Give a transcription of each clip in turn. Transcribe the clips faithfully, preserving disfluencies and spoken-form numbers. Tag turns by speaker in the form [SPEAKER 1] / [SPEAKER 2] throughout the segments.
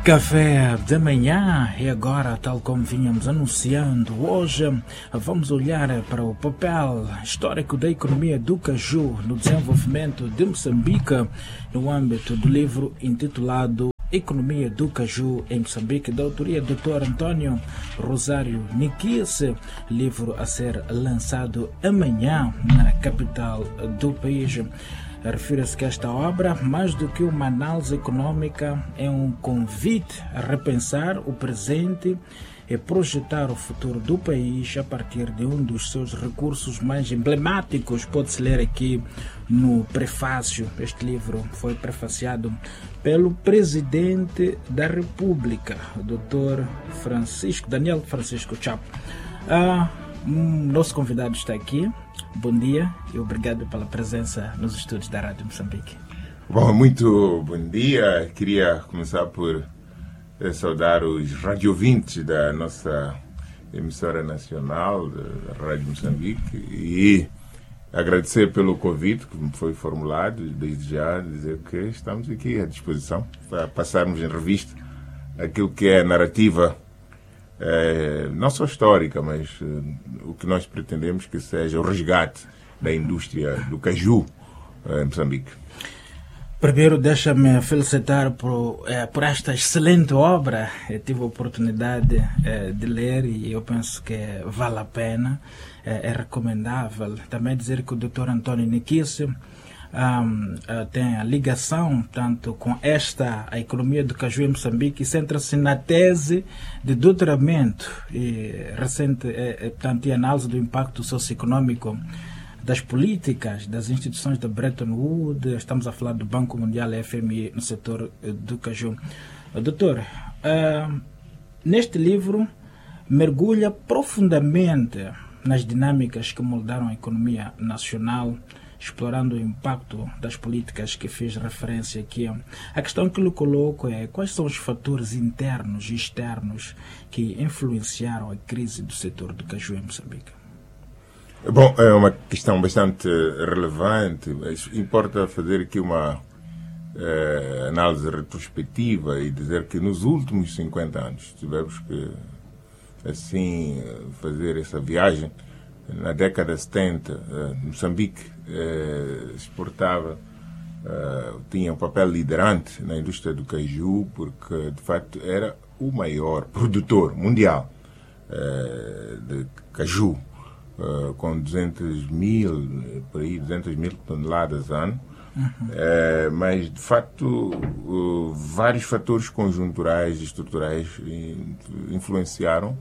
[SPEAKER 1] Café da manhã e agora, tal como vínhamos anunciando, hoje vamos olhar para o papel histórico da economia do caju no desenvolvimento de Moçambique no âmbito do livro intitulado Economia do Caju em Moçambique, da autoria do doutor António Rosário Niquice, livro a ser lançado amanhã na capital do país. Refere-se que esta obra, mais do que uma análise econômica, é um convite a repensar o presente e projetar o futuro do país a partir de um dos seus recursos mais emblemáticos. Pode-se ler aqui no prefácio. Este livro foi prefaciado pelo Presidente da República, o doutor Francisco, Daniel Francisco Chapo. Ah, nosso convidado está aqui. Bom dia e obrigado pela presença nos estúdios da Rádio Moçambique.
[SPEAKER 2] Bom, muito bom dia. Queria começar por saudar os radiovintes da nossa emissora nacional, da Rádio Moçambique, e agradecer pelo convite que me foi formulado, desde já dizer que estamos aqui à disposição para passarmos em revista aquilo que é a narrativa É, não só histórica, mas uh, o que nós pretendemos que seja o resgate da indústria do caju uh, em Moçambique.
[SPEAKER 1] Primeiro, deixa-me felicitar por, eh, por esta excelente obra. Eu tive a oportunidade eh, de ler e eu penso que vale a pena, eh, é recomendável. Também dizer que o doutor António Niquice Um, uh, tem a ligação tanto com esta, a economia do caju em Moçambique, e centra-se na tese de doutoramento e recente é, é, tanto, e análise do impacto socioeconômico das políticas das instituições da Bretton Woods. Estamos a falar do Banco Mundial e F M I no setor do caju. Uh, doutor, uh, neste livro mergulha profundamente nas dinâmicas que moldaram a economia nacional, explorando o impacto das políticas que fiz referência aqui. A questão que lhe coloco é: quais são os fatores internos e externos que influenciaram a crise do setor do caju em Moçambique?
[SPEAKER 2] Bom, é uma questão bastante relevante, mas importa fazer aqui uma eh, análise retrospectiva e dizer que nos últimos cinquenta anos tivemos que, assim, fazer essa viagem. Na década de setenta, uh, Moçambique uh, exportava, uh, tinha um papel liderante na indústria do caju, porque de facto era o maior produtor mundial uh, de caju, uh, com duzentos mil, por aí, duzentos mil toneladas ano. Uhum. Uh, mas de facto uh, vários fatores conjunturais e estruturais influenciaram,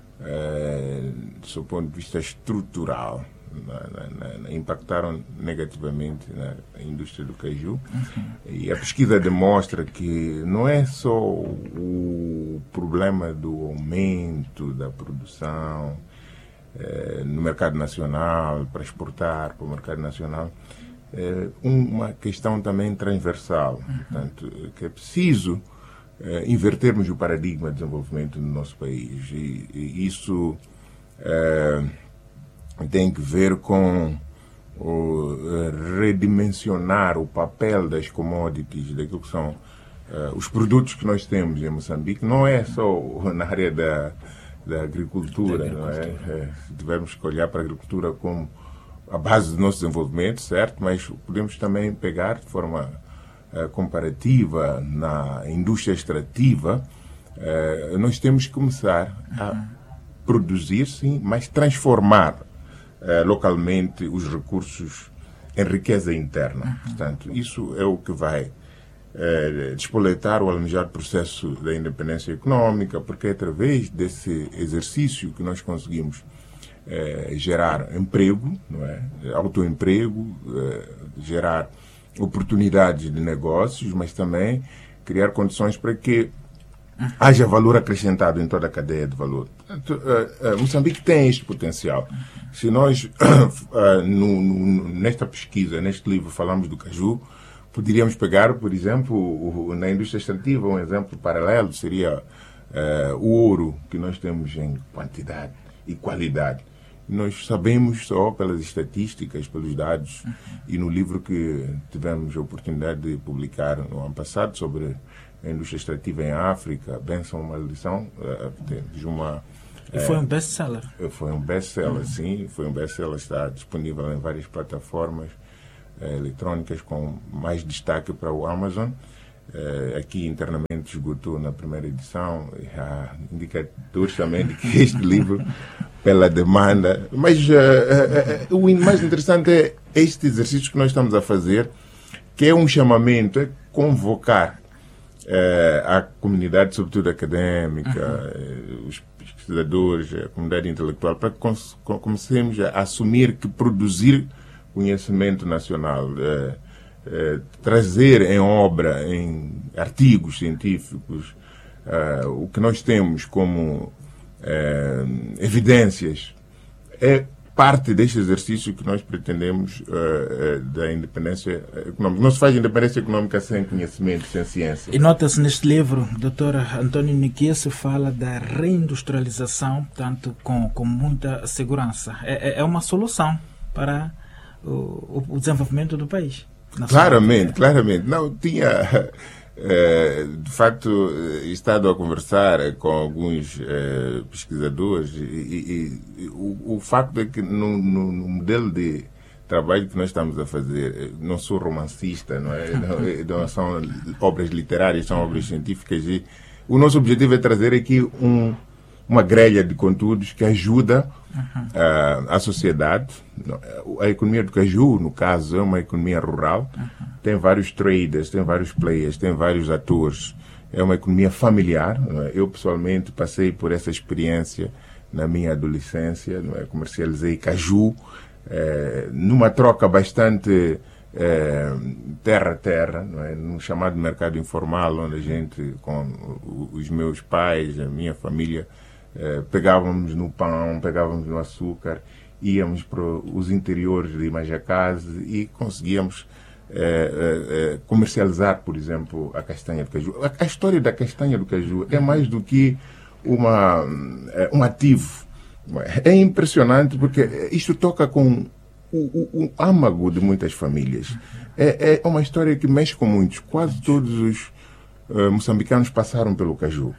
[SPEAKER 2] Uh, do seu ponto de vista estrutural, na, na, na, impactaram negativamente na indústria do caju. Uhum. E a pesquisa demonstra que não é só o problema do aumento da produção uh, no mercado nacional, para exportar para o mercado nacional, é uh, uma questão também transversal. Uhum. Portanto, que é preciso Uh, invertermos o paradigma de desenvolvimento no nosso país. E, e isso uh, tem que ver com o, uh, redimensionar o papel das commodities, daquilo que são uh, os produtos que nós temos em Moçambique. Não é só na área da, da agricultura, da agricultura. Não é? É, tivemos que olhar para a agricultura como a base do nosso desenvolvimento, certo? Mas podemos também pegar de forma comparativa na indústria extrativa. Uh, nós temos que começar a uhum. produzir, sim, mas transformar uh, localmente os recursos em riqueza interna. Uhum. Portanto, isso é o que vai uh, despoletar o almejado processo da independência econômica, porque é através desse exercício que nós conseguimos uh, gerar emprego, não é? Autoemprego, uh, gerar oportunidades de negócios, mas também criar condições para que haja valor acrescentado em toda a cadeia de valor. Portanto, uh, uh, Moçambique tem este potencial. Se nós, uh, no, no, nesta pesquisa, neste livro, falamos do caju, poderíamos pegar, por exemplo, o, na indústria extrativa, um exemplo paralelo seria uh, o ouro, que nós temos em quantidade e qualidade. nós sabemos só pelas estatísticas, pelos dados, uhum. e no livro que tivemos a oportunidade de publicar no ano passado sobre a indústria extrativa em África, Bênção ou Maldição, de uma...
[SPEAKER 1] E foi um best-seller.
[SPEAKER 2] Foi um best-seller, uhum. sim. Foi um best-seller, está disponível em várias plataformas eh, eletrônicas, com mais destaque para o Amazon. Eh, aqui internamente esgotou na primeira edição. Há indicadores também de que este livro, pela demanda... Mas uh, uh, uh, o mais interessante é este exercício que nós estamos a fazer, que é um chamamento, é convocar uh, a comunidade, sobretudo académica, uhum. uh, os pesquisadores, a comunidade intelectual, para que comecemos a assumir que produzir conhecimento nacional, uh, uh, trazer em obra, em artigos científicos, uh, o que nós temos como uh, evidências, é parte deste exercício que nós pretendemos uh, uh, da independência econômica. Não se faz independência econômica sem conhecimento, sem ciência.
[SPEAKER 1] E nota-se neste livro, doutor António Niquia, se fala da reindustrialização, tanto com, com muita segurança. É, é uma solução para o, o desenvolvimento do país.
[SPEAKER 2] Claramente, claramente. Não, tinha... Uh, de facto, estado a conversar com alguns uh, pesquisadores e, e, e o, o facto é que no, no, no modelo de trabalho que nós estamos a fazer, não sou romancista, não é? Não, não são obras literárias, são obras científicas, e o nosso objetivo é trazer aqui um, uma grelha de conteúdos que ajuda uh, a sociedade. A economia do caju, no caso, é uma economia rural. Tem vários traders, tem vários players, tem vários atores. É uma economia familiar. Não é? Eu, pessoalmente, passei por essa experiência na minha adolescência. Não é? Comercializei caju é, numa troca bastante é, terra a terra, não é? Num chamado mercado informal, onde a gente, com os meus pais, a minha família, é, pegávamos no pão, pegávamos no açúcar, íamos para os interiores de Majacase e conseguíamos É, é, comercializar, por exemplo, a castanha do caju. A, a história da castanha do caju é mais do que uma, é, um ativo. É impressionante porque isto toca com o, o, o âmago de muitas famílias. É, é uma história que mexe com muitos. Quase todos os uh, moçambicanos passaram pelo caju.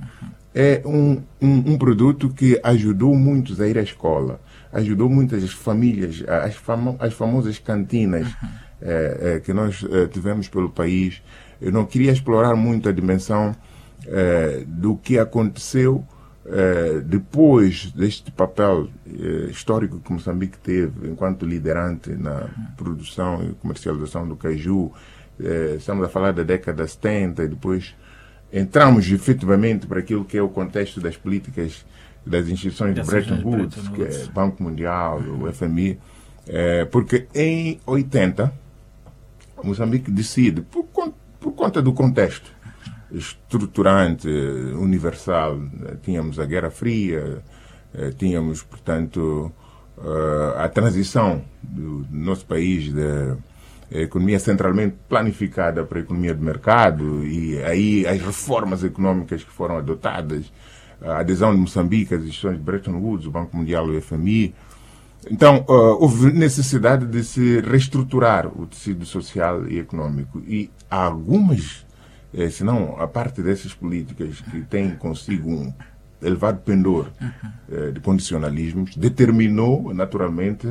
[SPEAKER 2] É um, um, um produto que ajudou muitos a ir à escola, ajudou muitas famílias, as, famo, as famosas cantinas É, é, que nós é, tivemos pelo país. Eu não queria explorar muito a dimensão é, do que aconteceu é, depois deste papel é, histórico que Moçambique teve enquanto liderante na produção e comercialização do caju. É, estamos a falar da década de setenta e depois entramos efetivamente para aquilo que é o contexto das políticas das instituições de Bretton Woods, que é Banco Mundial, o F M I, é, porque em oitenta Moçambique decide, por, por conta do contexto estruturante, universal, tínhamos a Guerra Fria, tínhamos, portanto, a transição do nosso país da economia centralmente planificada para a economia de mercado, e aí as reformas econômicas que foram adotadas, a adesão de Moçambique às instituições de Bretton Woods, o Banco Mundial, o F M I. Então, uh, houve necessidade de se reestruturar o tecido social e econômico. E há algumas, eh, se não a parte dessas políticas que têm consigo um elevado pendor eh, de condicionalismos, determinou, naturalmente,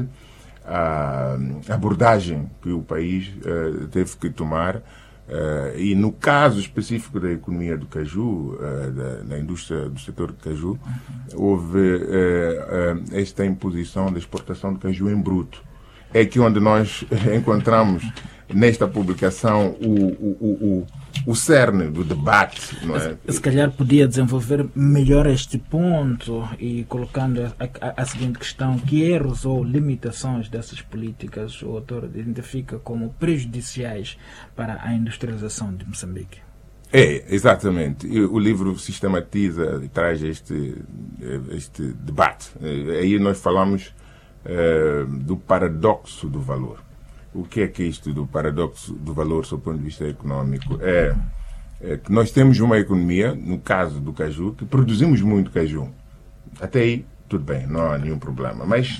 [SPEAKER 2] a abordagem que o país eh, teve que tomar. Uh, e no caso específico da economia do caju, uh, da, da indústria do setor do caju, uhum. houve uh, uh, esta imposição da exportação do caju em bruto. É aqui onde nós encontramos nesta publicação o, o, o, o cerne do debate. Não é?
[SPEAKER 1] Se calhar podia desenvolver melhor este ponto e colocando a, a, a seguinte questão: que erros ou limitações dessas políticas o autor identifica como prejudiciais para a industrialização de Moçambique?
[SPEAKER 2] É, exatamente. O livro sistematiza e traz este, este debate. Aí nós falamos uh, do paradoxo do valor. O que é que é isto do paradoxo do valor, sob o ponto de vista econômico? É, é que nós temos uma economia, no caso do caju, que produzimos muito caju. Até aí, tudo bem, não há nenhum problema. Mas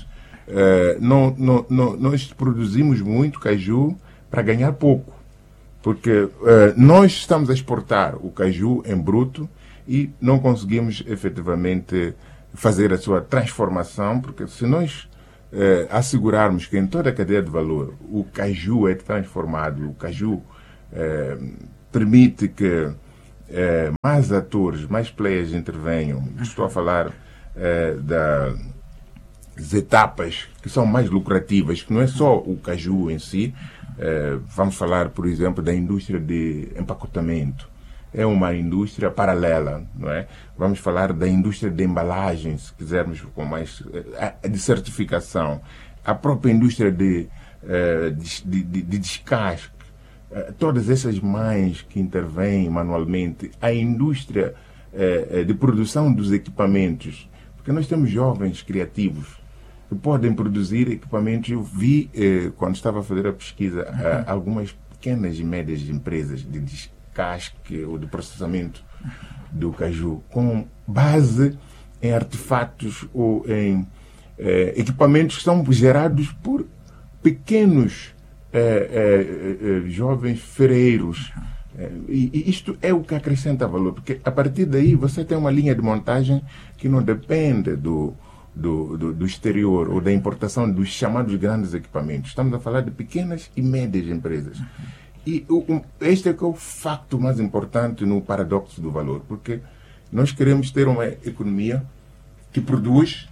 [SPEAKER 2] uh, não, não, não, nós produzimos muito caju para ganhar pouco. Porque uh, nós estamos a exportar o caju em bruto e não conseguimos efetivamente fazer a sua transformação, porque se nós uh, assegurarmos que em toda a cadeia de valor o caju é transformado, o caju uh, permite que uh, mais atores, mais players intervenham. Estou a falar uh, da, das etapas que são mais lucrativas, que não é só o caju em si. Uh, vamos falar, por exemplo, da indústria de empacotamento. É uma indústria paralela, não é? Vamos falar da indústria de embalagens, se quisermos, com mais uh, de certificação. A própria indústria de, uh, de, de, de descasque. Uh, todas essas mães que intervêm manualmente. A indústria uh, de produção dos equipamentos. Porque nós temos jovens criativos que podem produzir equipamentos. Eu vi, eh, quando estava a fazer a pesquisa, uhum. eh, algumas pequenas e médias empresas de descasque ou de processamento do caju, com base em artefatos ou em eh, equipamentos que são gerados por pequenos eh, eh, eh, jovens ferreiros. Eh, e, e isto é o que acrescenta valor, porque a partir daí você tem uma linha de montagem que não depende do Do, do, do exterior ou da importação dos chamados grandes equipamentos. Estamos a falar de pequenas e médias empresas. E o, um, este é que é o facto mais importante no paradoxo do valor, porque nós queremos ter uma economia que produz,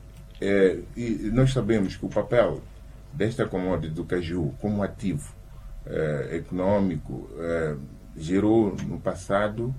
[SPEAKER 2] eh, e nós sabemos que o papel desta commodity do caju como ativo eh, econômico eh, gerou no passado,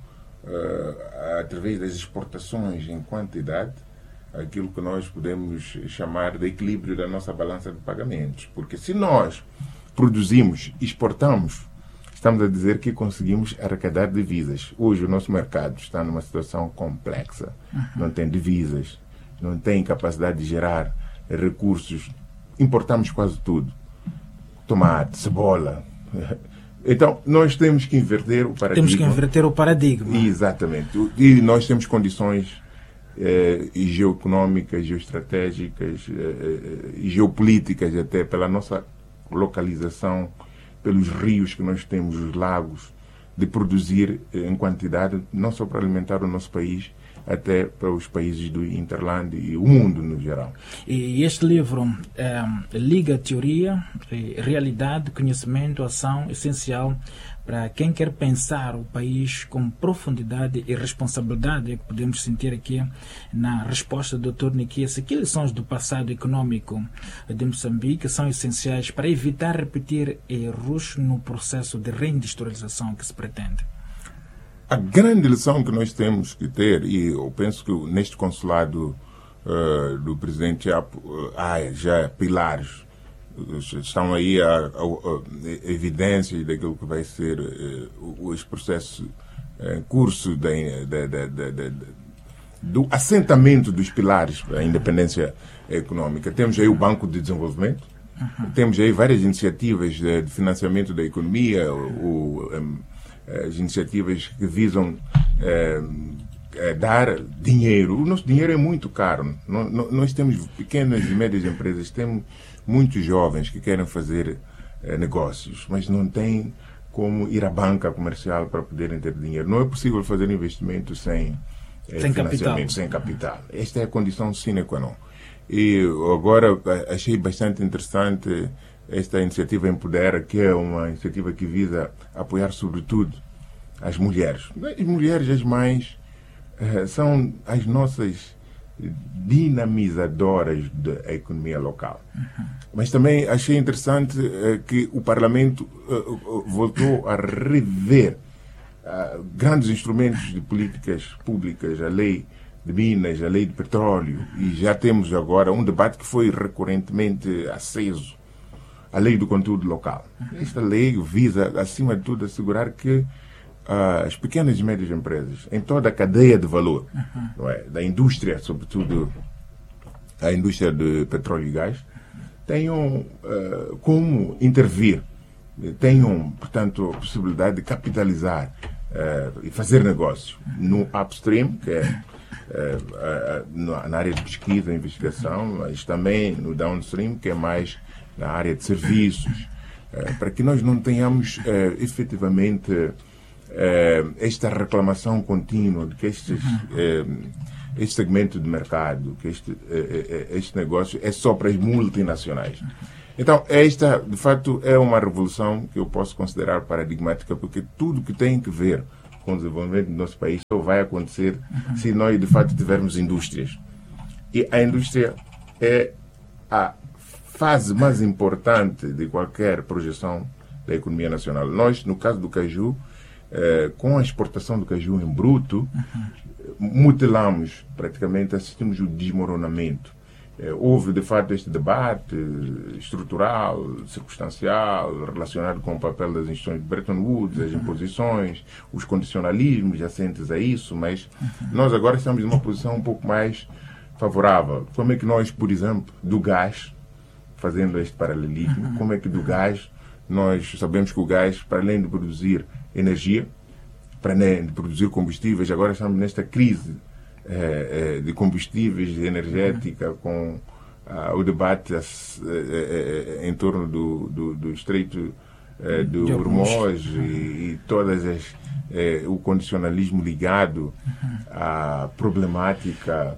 [SPEAKER 2] eh, através das exportações em quantidade, aquilo que nós podemos chamar de equilíbrio da nossa balança de pagamentos. Porque se nós produzimos, exportamos, estamos a dizer que conseguimos arrecadar divisas. Hoje o nosso mercado está numa situação complexa. Uhum. Não tem divisas, não tem capacidade de gerar recursos. Importamos quase tudo. Tomate, cebola. Então, nós temos que inverter o paradigma.
[SPEAKER 1] Temos que inverter o paradigma.
[SPEAKER 2] Exatamente. E nós temos condições Eh, e geoeconómicas, geoestratégicas eh, e geopolíticas, até pela nossa localização, pelos rios que nós temos, os lagos, de produzir eh, em quantidade, não só para alimentar o nosso país, até para os países do Interland e o mundo no geral.
[SPEAKER 1] E este livro eh, liga teoria, realidade, conhecimento, ação, essencial para quem quer pensar o país com profundidade e responsabilidade, é que podemos sentir aqui na resposta do doutor Nikias. Que lições do passado econômico de Moçambique são essenciais para evitar repetir erros no processo de reindustrialização que se pretende?
[SPEAKER 2] A grande lição que nós temos que ter, e eu penso que neste consulado uh, do presidente há, uh, há já pilares, estão aí a, a, a evidências daquilo que vai ser uh, os processos em curso da, da, da, da, da, do assentamento dos pilares para a independência econômica. Temos aí o Banco de Desenvolvimento, uhum. temos aí várias iniciativas de, de financiamento da economia, o, um, as iniciativas que visam uh, dar dinheiro. O nosso dinheiro é muito caro. Nós, nós temos pequenas e médias empresas, temos muitos jovens que querem fazer eh, negócios, mas não têm como ir à banca comercial para poderem ter dinheiro. Não é possível fazer investimento sem, eh,
[SPEAKER 1] sem
[SPEAKER 2] financiamento,
[SPEAKER 1] capital.
[SPEAKER 2] sem capital. Esta é a condição sine qua non. E agora achei bastante interessante esta iniciativa Empodera, que é uma iniciativa que visa apoiar sobretudo as mulheres. As mulheres, as mães, eh, são as nossas dinamizadoras da economia local. Uhum. Mas também achei interessante uh, que o Parlamento uh, uh, voltou a rever uh, grandes instrumentos de políticas públicas, a lei de minas, a lei de petróleo, e já temos agora um debate que foi recorrentemente aceso, a lei do conteúdo local. Uhum. Esta lei visa, acima de tudo, assegurar que Uh, as pequenas e médias empresas, em toda a cadeia de valor, uhum. não é? Da indústria, sobretudo a indústria de petróleo e gás, tenham uh, como intervir, tenham, portanto, a possibilidade de capitalizar uh, e fazer negócio no upstream, que é na área de pesquisa e investigação, mas também no downstream, que é mais na área de serviços, para que nós não tenhamos efetivamente esta reclamação contínua de que estes, este segmento de mercado, que este, este negócio é só para as multinacionais. Então, esta, de facto, é uma revolução que eu posso considerar paradigmática, porque tudo que tem que ver com o desenvolvimento do nosso país só vai acontecer uhum. se nós, de fato, tivermos indústrias. E a indústria é a fase mais importante de qualquer projeção da economia nacional. Nós, no caso do caju, eh, com a exportação do caju em bruto, uhum. mutilamos, praticamente, assistimos o desmoronamento. Houve, de fato, este debate estrutural, circunstancial, relacionado com o papel das instituições de Bretton Woods, as imposições, os condicionalismos jacentes a isso, mas nós agora estamos numa posição um pouco mais favorável. Como é que nós, por exemplo, do gás, fazendo este paralelismo, como é que do gás, nós sabemos que o gás, para além de produzir energia, para além de produzir combustíveis, agora estamos nesta crise de combustíveis, energética, com uh, o debate uh, uh, em torno do, do, do Estreito uh, do Hormuz e, e todas as, uh, o condicionalismo ligado à problemática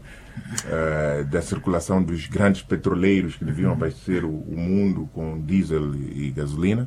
[SPEAKER 2] uh, da circulação dos grandes petroleiros que deviam abastecer o, o mundo com diesel e, e gasolina.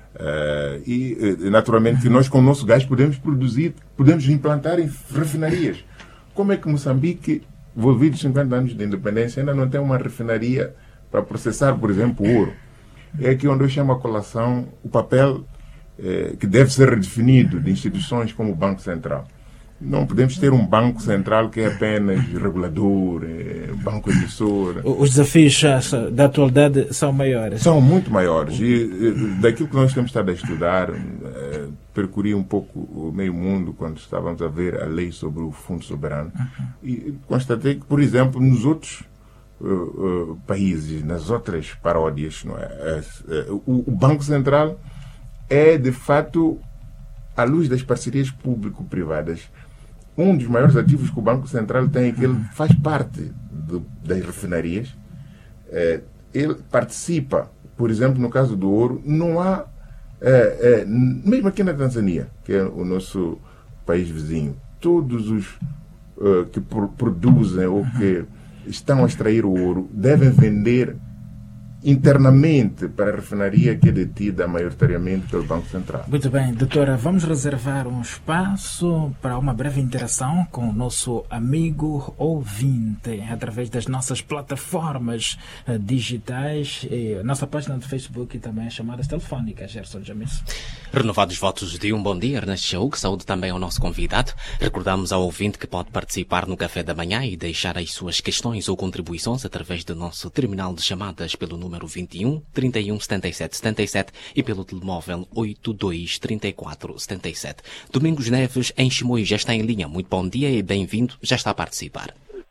[SPEAKER 2] Uh, e, naturalmente, que nós com o nosso gás podemos produzir, podemos implantar em refinarias. Como é que Moçambique, envolvido cinquenta anos de independência, ainda não tem uma refinaria para processar, por exemplo, o ouro? É aqui onde eu chamo a colação o papel eh, que deve ser redefinido de instituições como o Banco Central. Não podemos ter um Banco Central que é apenas regulador, é, banco emissor.
[SPEAKER 1] Os desafios da atualidade são maiores.
[SPEAKER 2] São muito maiores. E, e daquilo que nós temos estado a estudar, é, percorri um pouco o meio mundo quando estávamos a ver a lei sobre o Fundo Soberano. Uhum. E constatei que, por exemplo, nos outros uh, uh, países, nas outras paródias, não é? Uh, uh, o, o Banco Central é, de fato, à luz das parcerias público-privadas, um dos maiores ativos que o Banco Central tem é que ele faz parte de, das refinarias. É, ele participa, por exemplo, no caso do ouro, não há, é, é, mesmo aqui na Tanzânia, que é o nosso país vizinho, todos os uh, que pro, produzem ou que estão a extrair o ouro devem vender internamente para a refinaria que é detida maioritariamente pelo Banco Central.
[SPEAKER 1] Muito bem, doutora, vamos reservar um espaço para uma breve interação com o nosso amigo ouvinte através das nossas plataformas uh, digitais, e a nossa página do Facebook e também as chamadas telefónicas. Gerson Jamis.
[SPEAKER 3] Renovados votos de um bom dia, Ernesto Chauk, saúde também ao nosso convidado. Recordamos ao ouvinte que pode participar no Café da Manhã e deixar as suas questões ou contribuições através do nosso terminal de chamadas pelo número número vinte e um, trinta e um, setenta e sete, setenta e sete e pelo telemóvel oito dois, trinta e quatro, setenta e sete. Domingos Neves, em Chimoio, já está em linha. Muito bom dia e bem-vindo, já está a participar.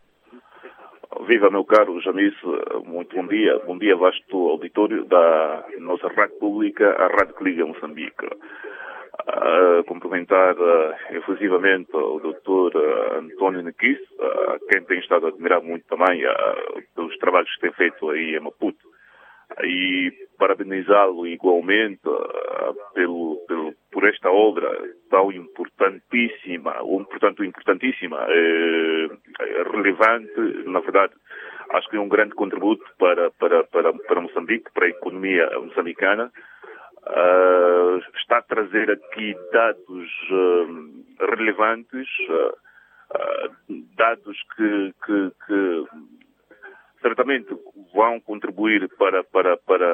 [SPEAKER 4] Viva, meu caro Jamis, muito bom dia. Bom dia, vasto auditório da nossa rádio pública, a Rádio que liga Moçambique. Uh, cumprimentar uh, efusivamente o doutor uh, António Nequis, uh, quem tem estado a admirar muito também uh, pelos trabalhos que tem feito aí em Maputo. E parabenizá-lo igualmente uh, pelo, pelo, por esta obra tão importantíssima, ou portanto importantíssima, uh, relevante, na verdade, acho que é um grande contributo para, para, para, para Moçambique, para a economia moçambicana. Uh, está a trazer aqui dados uh, relevantes, uh, uh, dados que, que, que certamente vão contribuir para, para, para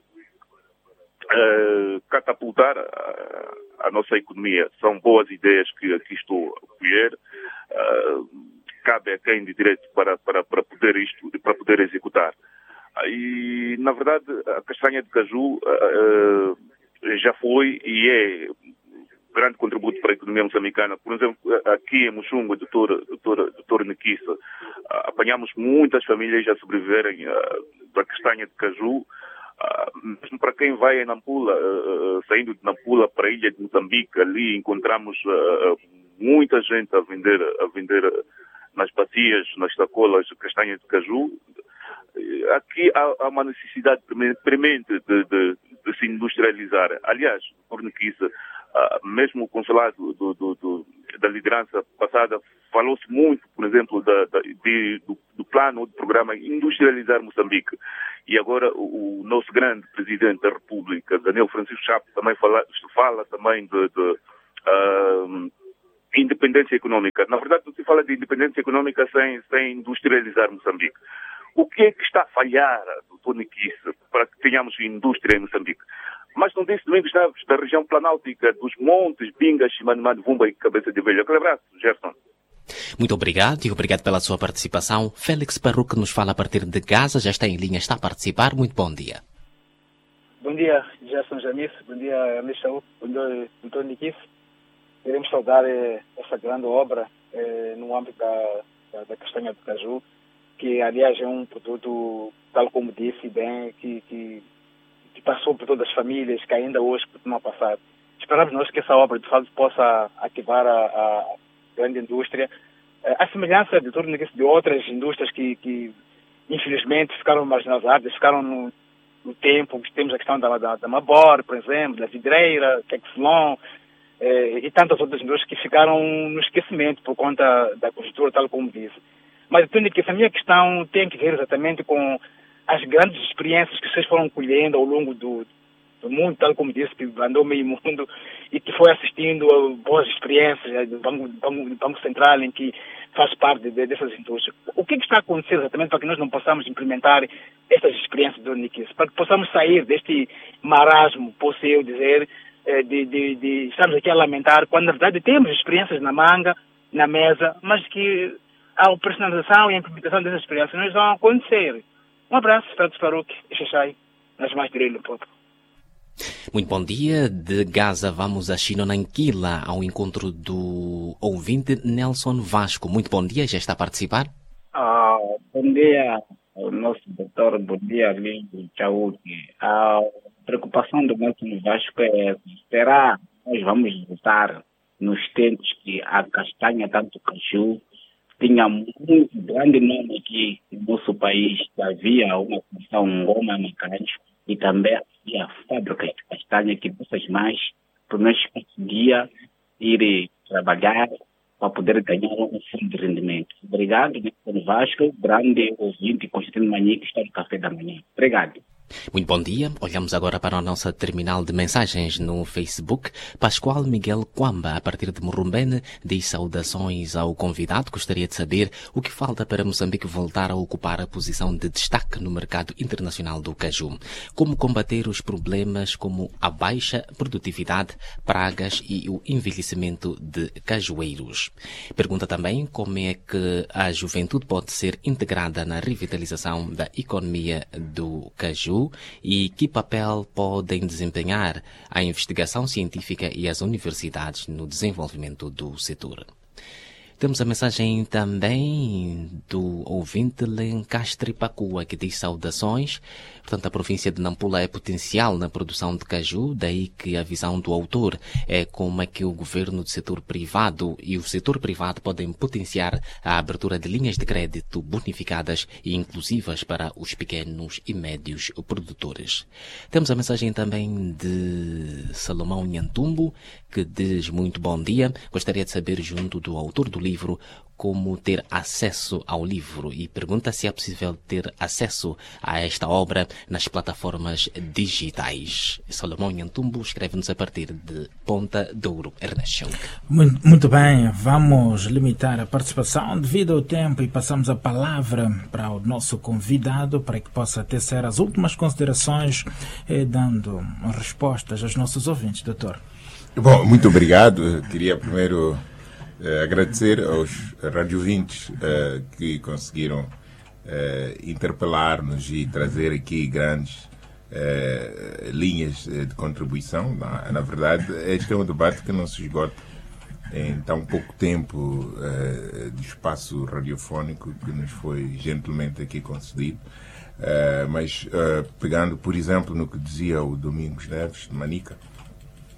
[SPEAKER 4] uh, catapultar a, a nossa economia. São boas ideias que aqui estou a colher. Uh, cabe a quem de direito para, para, para poder isto, para poder executar. E, na verdade, a castanha de caju uh, já foi e é um grande contributo para a economia moçambicana. Por exemplo, aqui em Muxunga, doutor, doutor, doutor Nequissa, uh, apanhamos muitas famílias a sobreviverem uh, da castanha de caju. Uh, mesmo para quem vai em Nampula, uh, saindo de Nampula para a ilha de Moçambique, ali encontramos uh, muita gente a vender, a vender nas bacias, nas sacolas de castanha de caju. Aqui há, há uma necessidade premente de, de, de se industrializar. Aliás, por Niquice, uh, mesmo o consulado do, do, do, da liderança passada falou-se muito, por exemplo, da, da, de, do, do plano ou do programa Industrializar Moçambique. E agora o, o nosso grande presidente da República, Daniel Francisco Chapo, também fala, fala também de, de uh, independência econômica. Na verdade, não se fala de independência econômica sem, sem industrializar Moçambique. O que é que está a falhar, doutor Niquice, para que tenhamos indústria em Moçambique? Mas não disse Domingos Neves, da região planáltica, dos montes, Bingas, Chimanimã, Vumba e Cabeça de Velha. Aquele abraço, Gerson.
[SPEAKER 3] Muito obrigado e obrigado pela sua participação. Félix Parru, que nos fala a partir de Gaza, já está em linha, está a participar. Muito bom dia.
[SPEAKER 5] Bom dia, Gerson Jamis. Bom dia, Michel. Bom dia, doutor Niquice. Queremos saudar eh, essa grande obra eh, no âmbito da, da, da castanha do caju, que, aliás, é um produto, tal como disse bem, que, que, que passou por todas as famílias, que ainda hoje continua a passar. Esperamos nós que essa obra, de fato, possa ativar a, a grande indústria. A semelhança de, de outras indústrias que, que, infelizmente, ficaram marginalizadas, ficaram no, no tempo, temos a questão da, da, da Mabor, por exemplo, da vidreira, Texlon, eh, e tantas outras indústrias que ficaram no esquecimento por conta da conjuntura, tal como disse. Mas entendo que essa minha questão tem que ver exatamente com as grandes experiências que vocês foram colhendo ao longo do, do mundo, tal como disse, que andou meio mundo e que foi assistindo a boas experiências do Banco, Banco, do Banco Central, em que faz parte de, dessas indústrias. O que, é que está a acontecer exatamente para que nós não possamos implementar estas experiências do Niquice, para que possamos sair deste marasmo, posso eu dizer, de, de, de estarmos aqui a lamentar, quando na verdade temos experiências na manga, na mesa, mas que a operacionalização e a implementação dessas experiências não vão acontecer. Um abraço, Félix Faruque e Xaxai, nas mais direito do povo.
[SPEAKER 3] Muito bom dia. De Gaza vamos a Xinonanquila ao encontro do ouvinte Nelson Vasco. Muito bom dia, já está a participar?
[SPEAKER 6] Ah, bom dia ao nosso doutor, bom dia, amigo Chauque. A preocupação do Nelson Vasco é: será que nós vamos voltar nos tempos que a castanha, tanto caju, tinha muito grande nome aqui no nosso país, havia uma função Goma Macanjo e também havia fábricas de castanha que muitas mais por nós conseguia ir trabalhar para poder ganhar um fundo de rendimento. Obrigado, Nelson Vasco, grande ouvinte Constantino Manhã, que está no Café da Manhã. Obrigado.
[SPEAKER 3] Muito bom dia. Olhamos agora para a nossa terminal de mensagens no Facebook. Pascoal Miguel Quamba, a partir de Morumbene, diz saudações ao convidado. Gostaria de saber o que falta para Moçambique voltar a ocupar a posição de destaque no mercado internacional do caju. Como combater os problemas como a baixa produtividade, pragas e o envelhecimento de cajueiros. Pergunta também como é que a juventude pode ser integrada na revitalização da economia do caju e que papel podem desempenhar a investigação científica e as universidades no desenvolvimento do setor. Temos a mensagem também do ouvinte Lencastre Pacua, que diz saudações. Portanto, a província de Nampula é potencial na produção de caju, daí que a visão do autor é como é que o governo do setor privado e o setor privado podem potenciar a abertura de linhas de crédito bonificadas e inclusivas para os pequenos e médios produtores. Temos a mensagem também de Salomão Nhantumbo, que diz muito bom dia. Gostaria de saber, junto do autor do livro, como ter acesso ao livro e pergunta se é possível ter acesso a esta obra nas plataformas digitais. Salomão Nhantumbo escreve-nos a partir de Ponta Douro, Ernesto.
[SPEAKER 1] Muito, muito bem, vamos limitar a participação devido ao tempo e passamos a palavra para o nosso convidado para que possa tecer as últimas considerações, eh, dando respostas aos nossos ouvintes, doutor.
[SPEAKER 2] Bom, muito obrigado. Queria primeiro Uh, agradecer aos radiovintes uh, que conseguiram uh, interpelar-nos e trazer aqui grandes uh, linhas de contribuição. Na, na verdade, este é um debate que não se esgota em tão pouco tempo uh, de espaço radiofónico que nos foi gentilmente aqui concedido. Uh, mas, uh, pegando, por exemplo, no que dizia o Domingos Neves, de Manica,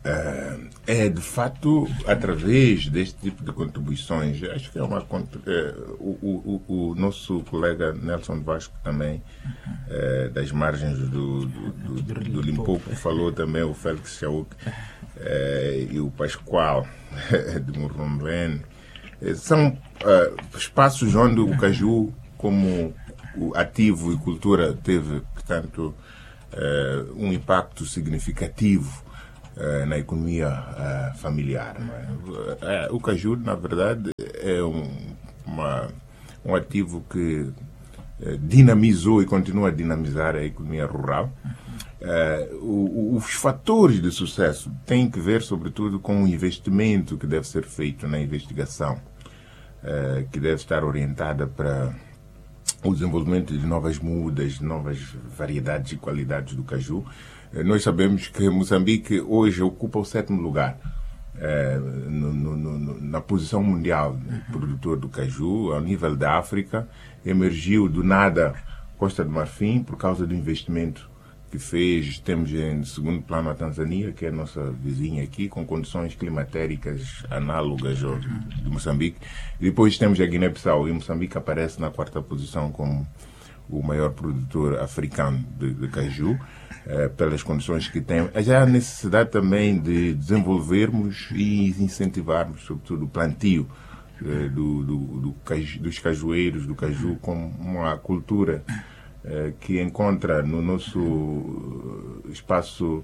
[SPEAKER 2] Uh, é, de fato, através deste tipo de contribuições, acho que é uma... Uh, o, o, o nosso colega Nelson Vasco também, uh, das margens do, do, do, do, do Limpopo, falou também, o Félix Chauk uh, e o Pascoal de Murrumbene. Uh, são uh, espaços onde o caju, como o ativo e cultura, teve, portanto, uh, um impacto significativo na economia uh, familiar. Uh, o caju, na verdade, é um, uma, um ativo que uh, dinamizou e continua a dinamizar a economia rural. Uh, o, os fatores de sucesso têm que ver, sobretudo, com o investimento que deve ser feito na investigação, uh, que deve estar orientada para o desenvolvimento de novas mudas, de novas variedades e qualidades do caju. Nós sabemos que Moçambique hoje ocupa o sétimo lugar eh, no, no, no, na posição mundial de produtor do caju. Ao nível da África, emergiu do nada Costa do Marfim por causa do investimento que fez. Temos em segundo plano a Tanzânia, que é a nossa vizinha aqui, com condições climatéricas análogas ao de Moçambique. E depois temos a Guiné-Bissau, e Moçambique aparece na quarta posição como o maior produtor africano de, de caju, eh, pelas condições que tem. Já há necessidade também de desenvolvermos e incentivarmos, sobretudo, o plantio eh, do, do, do caju, dos cajueiros, do caju, como uma cultura eh, que encontra no nosso espaço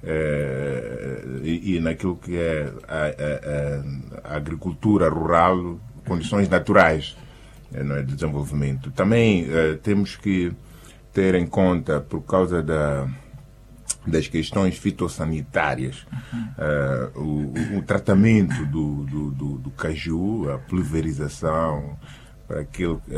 [SPEAKER 2] eh, e, e naquilo que é a, a, a agricultura rural, condições naturais, não é, de desenvolvimento. Também uh, temos que ter em conta, por causa da, das questões fitossanitárias, uh, o, o tratamento do, do, do, do caju, a pulverização, para aquele uh,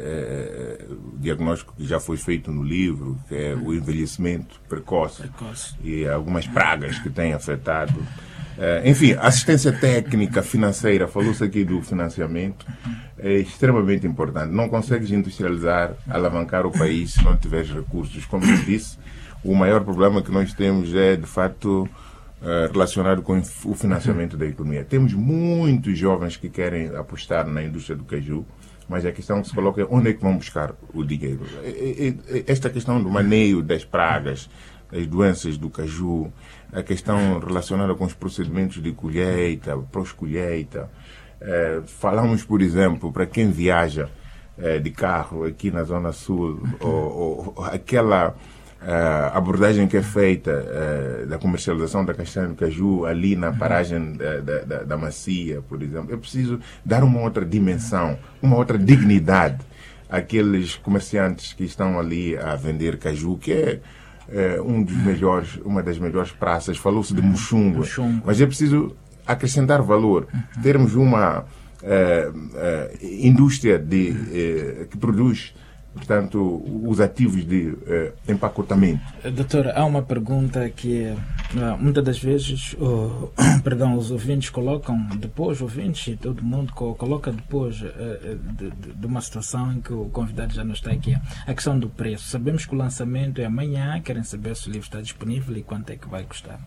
[SPEAKER 2] uh, uh, diagnóstico que já foi feito no livro, que é o envelhecimento precoce, precoce. E algumas pragas que têm afetado. Uh, enfim, assistência técnica, financeira, falou-se aqui do financiamento, é extremamente importante. Não consegues industrializar, alavancar o país se não tiveres recursos. Como eu disse, o maior problema que nós temos é, de fato, uh, relacionado com o financiamento da economia. Temos muitos jovens que querem apostar na indústria do caju, mas a questão que se coloca é onde é que vão buscar o dinheiro. Esta questão do maneio das pragas, as doenças do caju, a questão relacionada com os procedimentos de colheita, pós-colheita. Eh, falamos, por exemplo, para quem viaja eh, de carro aqui na Zona Sul, ou, ou aquela eh, abordagem que é feita eh, da comercialização da castanha de caju ali na paragem da, da, da Macia, por exemplo. É preciso dar uma outra dimensão, uma outra dignidade àqueles comerciantes que estão ali a vender caju, que é É, um dos melhores, uma das melhores praças. Falou-se de Muxunga, mas é preciso acrescentar valor, termos uma é, é, indústria de, é, que produz, portanto, os ativos de é, empacotamento.
[SPEAKER 1] Doutor, há uma pergunta que muitas das vezes oh, perdão, os ouvintes colocam depois, ouvintes e todo mundo coloca depois de, de, de uma situação em que o convidado já não está aqui, a questão do preço. Sabemos que o lançamento é amanhã, querem saber se o livro está disponível e quanto é que vai custar.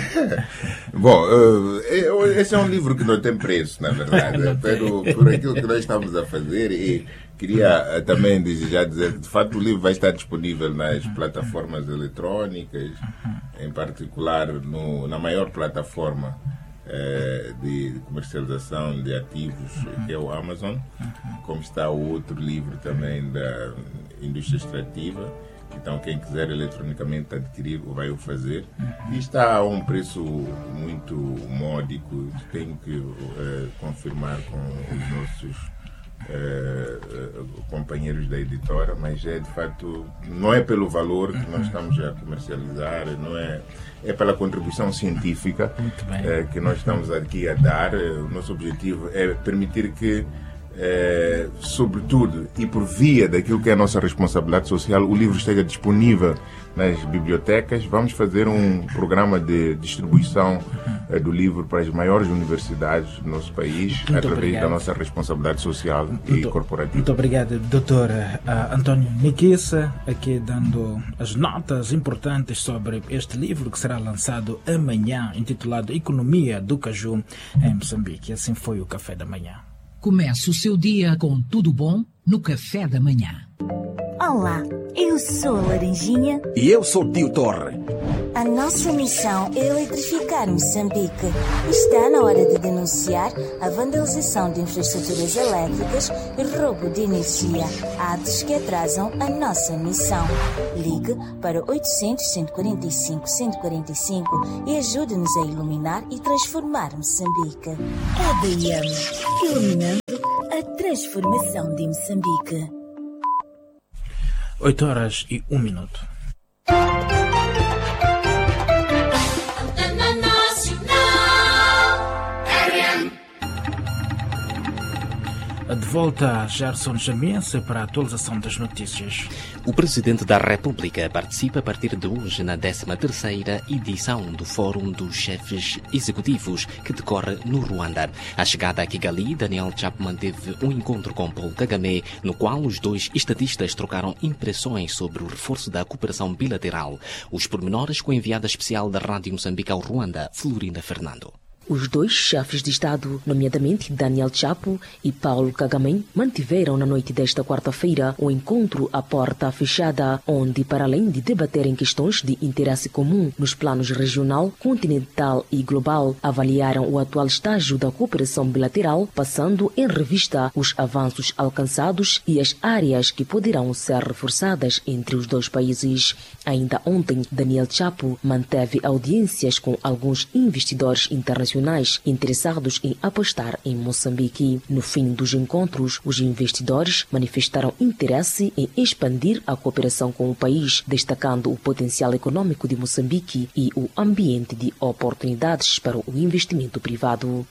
[SPEAKER 2] Bom, uh, esse é um livro que não tem preço, na verdade, pelo, por aquilo que nós estamos a fazer. E queria também desejar dizer que, de fato, o livro vai estar disponível nas plataformas eletrônicas, em particular no, na maior plataforma eh, de comercialização de ativos, que é o Amazon, como está o outro livro também da indústria extrativa. Então, quem quiser eletronicamente adquirir, vai o fazer. E está a um preço muito módico. Tenho que eh, confirmar com os nossos Uh, companheiros da editora, mas é de facto, não é pelo valor que nós estamos a comercializar, não é, é pela contribuição científica uh, que nós estamos aqui a dar. O nosso objetivo é permitir que eh, sobretudo, e por via daquilo que é a nossa responsabilidade social, o livro esteja disponível nas bibliotecas. Vamos fazer um programa de distribuição eh, do livro para as maiores universidades do nosso país, muito através obrigado. da nossa responsabilidade social muito, e corporativa.
[SPEAKER 1] Muito obrigado, doutor uh, António Niquissa, aqui dando as notas importantes sobre este livro que será lançado amanhã, intitulado Economia do Caju em Moçambique. Assim foi o Café da Manhã.
[SPEAKER 7] Comece o seu dia com tudo bom no Café da Manhã.
[SPEAKER 8] Olá, eu sou a Laranjinha.
[SPEAKER 9] E eu sou o Tio Torre.
[SPEAKER 8] A nossa missão é eletrificar Moçambique. Está na hora de denunciar a vandalização de infraestruturas elétricas e roubo de energia, atos que atrasam a nossa missão. Ligue para oitocentos, cento e quarenta e cinco, cento e quarenta e cinco e ajude-nos a iluminar e transformar Moçambique. A D M, iluminando a transformação de Moçambique.
[SPEAKER 1] oito horas e um minuto. De volta a Gerson Jamice para a atualização das notícias.
[SPEAKER 3] O Presidente da República participa a partir de hoje na décima terceira edição do Fórum dos Chefes Executivos, que decorre no Ruanda. À chegada a Kigali, Daniel Chapo manteve um encontro com Paul Kagame, no qual os dois estadistas trocaram impressões sobre o reforço da cooperação bilateral. Os pormenores com a enviada especial da Rádio Moçambique ao Ruanda, Florinda Fernando.
[SPEAKER 10] Os dois chefes de Estado, nomeadamente Daniel Chapo e Paulo Kagame, mantiveram na noite desta quarta-feira um encontro à porta fechada, onde, para além de debaterem questões de interesse comum nos planos regional, continental e global, avaliaram o atual estágio da cooperação bilateral, passando em revista os avanços alcançados e as áreas que poderão ser reforçadas entre os dois países. Ainda ontem, Daniel Chapo manteve audiências com alguns investidores internacionais interessados em apostar em Moçambique. No fim dos encontros, os investidores manifestaram interesse em expandir a cooperação com o país, destacando o potencial econômico de Moçambique e o ambiente de oportunidades para o investimento privado.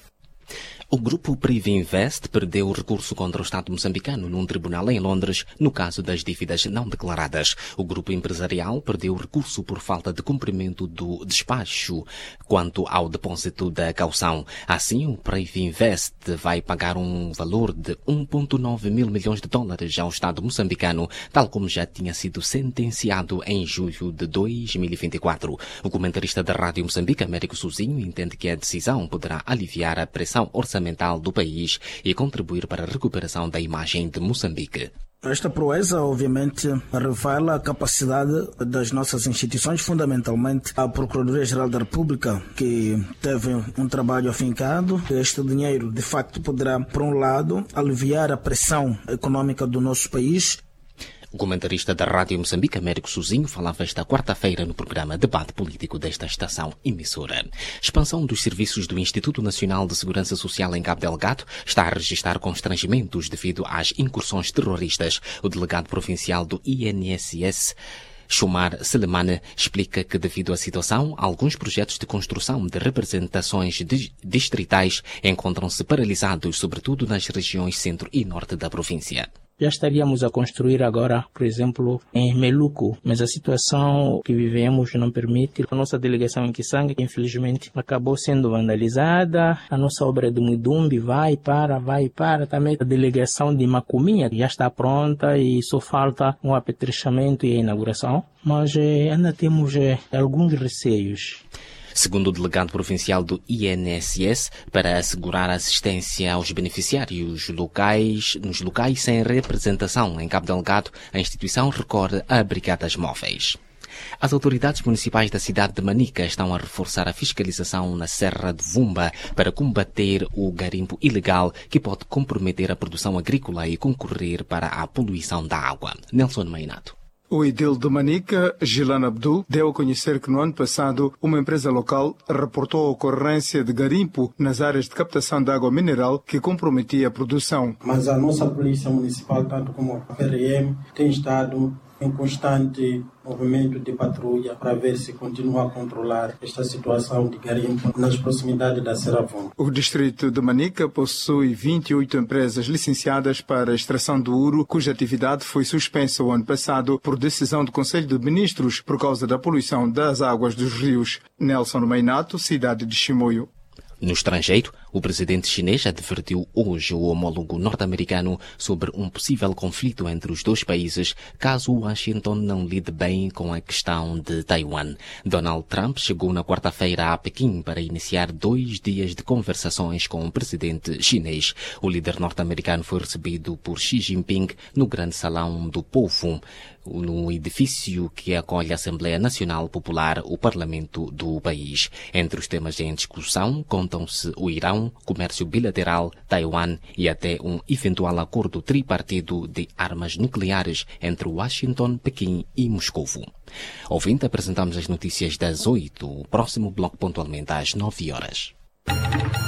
[SPEAKER 3] O grupo Privinvest perdeu o recurso contra o Estado moçambicano num tribunal em Londres, no caso das dívidas não declaradas. O grupo empresarial perdeu o recurso por falta de cumprimento do despacho quanto ao depósito da caução. Assim, o Privinvest vai pagar um valor de um vírgula nove mil milhões de dólares ao Estado moçambicano, tal como já tinha sido sentenciado em julho de dois mil e vinte e quatro. O comentarista da Rádio Moçambique, Américo Sozinho, entende que a decisão poderá aliviar a pressão orçamental do país e contribuir para a recuperação da imagem de Moçambique.
[SPEAKER 11] Esta proeza, obviamente, revela a capacidade das nossas instituições, fundamentalmente a Procuradoria-Geral da República, que teve um trabalho afincado. Este dinheiro, de facto, poderá, por um lado, aliviar a pressão econômica do nosso país.
[SPEAKER 3] O comentarista da Rádio Moçambique, Américo Sozinho, falava esta quarta-feira no programa Debate Político desta estação emissora. Expansão dos serviços do Instituto Nacional de Segurança Social em Cabo Delgado está a registrar constrangimentos devido às incursões terroristas. O delegado provincial do I N S S, Shumar Selemane, explica que, devido à situação, alguns projetos de construção de representações distritais encontram-se paralisados, sobretudo nas regiões centro e norte da província.
[SPEAKER 12] Já estaríamos a construir agora, por exemplo, em Meluco, mas a situação que vivemos não permite. A nossa delegação em Kisanga, infelizmente, acabou sendo vandalizada. A nossa obra de Muidumbi vai para, vai para. Também a delegação de Macuminha já está pronta e só falta um apetrechamento e a inauguração. Mas eh, ainda temos eh, alguns receios.
[SPEAKER 3] Segundo o delegado provincial do I N S S, para assegurar assistência aos beneficiários locais, nos locais sem representação em Cabo Delgado, a instituição recorre a brigadas móveis. As autoridades municipais da cidade de Manica estão a reforçar a fiscalização na Serra de Vumba para combater o garimpo ilegal que pode comprometer a produção agrícola e concorrer para a poluição da água. Nelson Mainato.
[SPEAKER 13] O edil de Manica, Gilan Abdul, deu a conhecer que no ano passado uma empresa local reportou a ocorrência de garimpo nas áreas de captação de água mineral que comprometia a produção.
[SPEAKER 14] Mas a nossa polícia municipal, tanto como a P R M, tem estado
[SPEAKER 9] em constante movimento de patrulha para ver se continua a controlar esta situação de garimpo nas proximidades da Serra-Vonda.
[SPEAKER 13] O distrito de Manica possui vinte e oito empresas licenciadas para a extração do ouro, cuja atividade foi suspensa o ano passado por decisão do Conselho de Ministros por causa da poluição das águas dos rios. Nelson Meinato, cidade de Chimoio.
[SPEAKER 3] No estrangeiro, o presidente chinês advertiu hoje o homólogo norte-americano sobre um possível conflito entre os dois países caso Washington não lide bem com a questão de Taiwan. Donald Trump chegou na quarta-feira a Pequim para iniciar dois dias de conversações com o presidente chinês. O líder norte-americano foi recebido por Xi Jinping no Grande Salão do Povo, no edifício que acolhe a Assembleia Nacional Popular, o Parlamento do país. Entre os temas em discussão contam-se o Irão, comércio bilateral, Taiwan e até um eventual acordo tripartido de armas nucleares entre Washington, Pequim e Moscovo. Ouvinte, apresentamos as notícias das oito. O próximo bloco pontualmente às nove horas.